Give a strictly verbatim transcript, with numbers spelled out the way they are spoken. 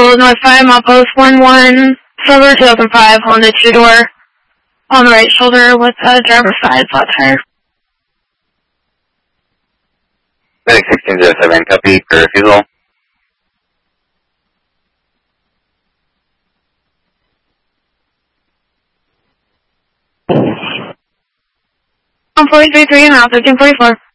Gold North five, mile post one one, Silver two thousand five, Honda two-door, on the right shoulder with uh, driver side, flat tire. Medic sixteen oh seven, copy for refusal. one four three three and out, thirteen forty-four.